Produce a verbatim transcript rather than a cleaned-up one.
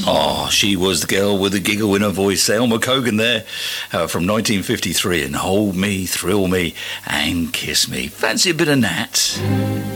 Oh, she was the girl with the giggle in her voice. Elma Cogan there uh, from nineteen fifty-three, and Hold Me, Thrill Me and Kiss Me. Fancy a bit of Nat?